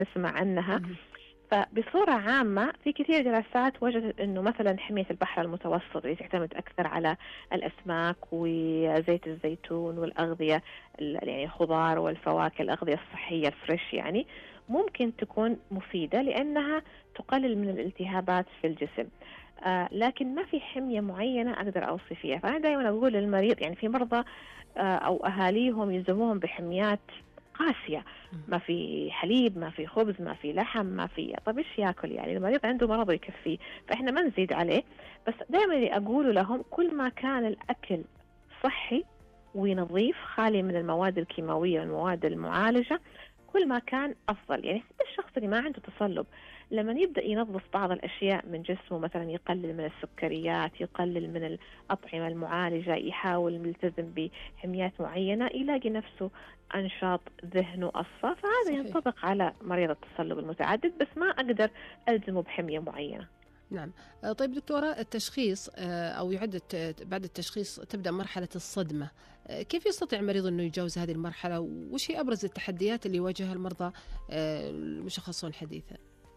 نسمع عنها. فبصورة عامة في كثير دراسات وجدت أنه مثلا حمية البحر المتوسط اللي تعتمد أكثر على الأسماك وزيت الزيتون والأغذية يعني الخضار والفواكه، الأغذية الصحية الفريش، يعني ممكن تكون مفيدة لأنها تقلل من الالتهابات في الجسم. لكن ما في حمية معينة أقدر أوصي فيها. فأنا دائما أقول للمريض، يعني في مرضى أو أهاليهم يلزموهم بحميات قاسية، ما في حليب، ما في خبز، ما في لحم، ما في، طب إيش يأكل؟ يعني المريض عنده مرض يكفيه، فإحنا ما نزيد عليه. بس دائما اللي أقوله لهم كل ما كان الأكل صحي ونظيف خالي من المواد الكيماوية والمواد المعالجة كل ما كان أفضل. يعني حتى الشخص اللي ما عنده تصلب لما يبدأ ينظف بعض الأشياء من جسمه، مثلا يقلل من السكريات، يقلل من الأطعمة المعالجة، يحاول يلتزم بحميات معينة، يلاقي نفسه أنشاط، ذهنه أصفى. فهذا صحيح. ينطبق على مريض التصلب المتعدد، بس ما أقدر ألزمه بحمية معينة. نعم. طيب دكتورة، التشخيص أو يعد بعد التشخيص تبدأ مرحلة الصدمة. كيف يستطيع المريض أنه يتجاوز هذه المرحلة؟ وش هي أبرز التحديات اللي يواجهها المرضى المشخصون حديثا؟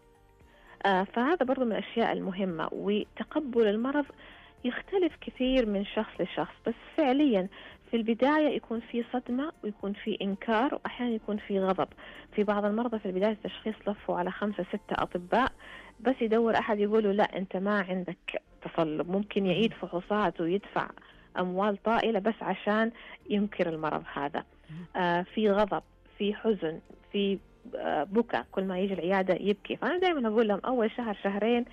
فهذا برضو من الأشياء المهمة. وتقبل المرض يختلف كثير من شخص لشخص، بس فعليا في البداية يكون في صدمة ويكون في إنكار وأحيانا يكون في غضب. في بعض المرضى في البداية التشخيص لفوا على 5-6 أطباء بس يدور أحد يقوله لا أنت ما عندك تصلب. ممكن يعيد فحوصات ويدفع أموال طائلة بس عشان ينكر المرض هذا. في غضب، في حزن، في بكى، كل ما يجي العيادة يبكي. فأنا دائما أقول لهم أول شهر شهرين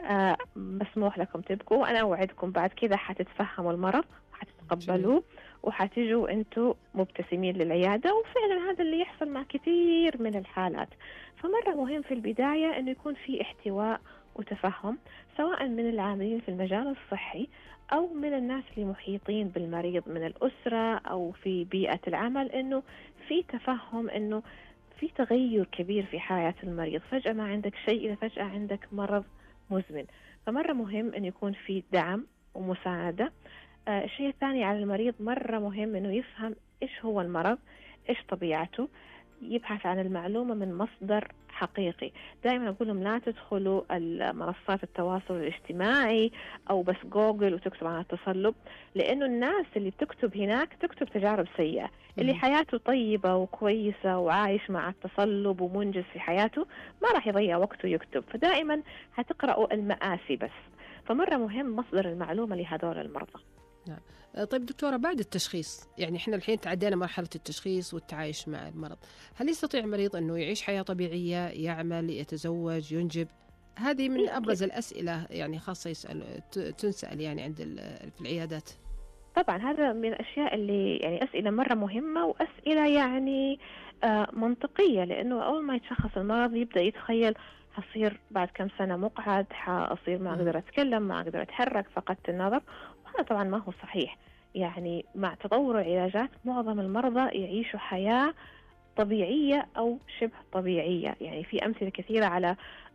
مسموح لكم تبكوا، وأنا أوعدكم بعد كذا حتتفهموا المرض وحتتقبلوه وحتجوا أنتوا مبتسمين للعيادة. وفعلا هذا اللي يحصل مع كثير من الحالات. فمرة مهم في البداية أنه يكون في احتواء وتفهم، سواء من العاملين في المجال الصحي أو من الناس اللي محيطين بالمريض من الأسرة أو في بيئة العمل، أنه في تفهم أنه في تغير كبير في حياة المريض. فجأة ما عندك شيء إذا فجأة عندك مرض مزمن. فمرة مهم أن يكون في دعم ومساعدة. الشيء الثاني على المريض مرة مهم أنه يفهم إيش هو المرض، إيش طبيعته، يبحث عن المعلومة من مصدر حقيقي. دائما أقول لهم لا تدخلوا منصات التواصل الاجتماعي أو بس جوجل وتكتب عن التصلب، لأنه الناس اللي بتكتب هناك تكتب تجارب سيئة. اللي حياته طيبة وكويسة وعايش مع التصلب ومنجز في حياته ما راح يضيع وقته يكتب، فدائما هتقرأوا المآسي بس. فمرة مهم مصدر المعلومة لهذول المرضى. نعم. طيب دكتورة، بعد التشخيص، يعني إحنا الحين تعدينا مرحلة التشخيص والتعايش مع المرض، هل يستطيع المريض أنه يعيش حياة طبيعية، يعمل، يتزوج، ينجب؟ هذه من أبرز الأسئلة يعني خاصة تنسأل يعني عند في العيادات. طبعا هذا من الأشياء اللي يعني أسئلة مرة مهمة وأسئلة يعني منطقية، لأنه أول ما يتشخص المرض يبدأ يتخيل حصير بعد كم سنة مقعد، حأصير ما أقدر أتكلم، ما أقدر أتحرك، فقدت النظر. وهذا طبعا ما هو صحيح. يعني مع تطور العلاجات معظم المرضى يعيشوا حياة طبيعية أو شبه طبيعية. يعني في أمثلة كثيرة على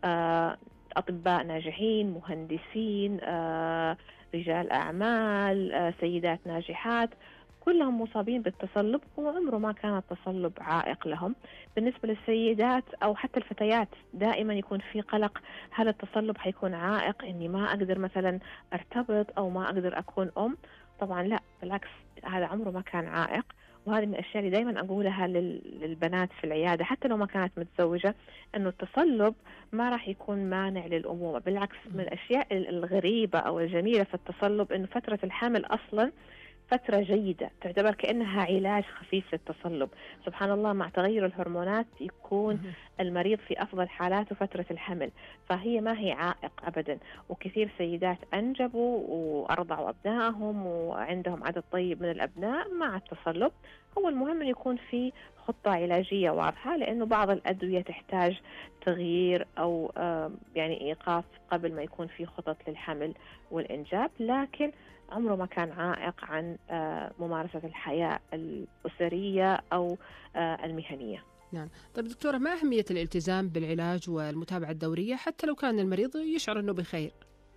أطباء ناجحين، مهندسين، رجال أعمال، سيدات ناجحات، كلهم مصابين بالتصلب وعمره ما كان التصلب عائق لهم. بالنسبة للسيدات أو حتى الفتيات دائما يكون في قلق، هل التصلب حيكون عائق إني ما أقدر مثلا أرتبط أو ما أقدر أكون أم؟ طبعا لا، بالعكس، هذا عمره ما كان عائق. وهذه من الأشياء اللي دايما أقولها للبنات في العيادة حتى لو ما كانت متزوجة، أنه التصلب ما راح يكون مانع للأمومة. بالعكس، من الأشياء الغريبة أو الجميلة في التصلب أنه فترة الحمل أصلا فترة جيدة، تعتبر كأنها علاج خفيف للتصلب. سبحان الله، مع تغير الهرمونات يكون المريض في أفضل حالاته فترة الحمل، فهي ما هي عائق أبدا. وكثير سيدات أنجبوا وأرضعوا أبنائهم وعندهم عدد طيب من الأبناء مع التصلب. هو المهم أن يكون في خطة علاجية واضحة، لأنه بعض الأدوية تحتاج تغيير أو يعني إيقاف قبل ما يكون في خطط للحمل والإنجاب، لكن عمره ما كان عائق عن ممارسة الحياة الأسرية أو المهنية. نعم. طيب دكتورة، ما أهمية الالتزام بالعلاج والمتابعة الدورية حتى لو كان المريض يشعر أنه بخير؟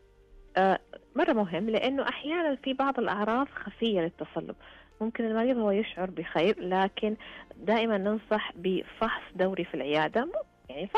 مرة مهم، لأنه أحيانا في بعض الأعراض خفية للتصلب. ممكن المريض هو يشعر بخير، لكن دائما ننصح بفحص دوري في العيادة، يعني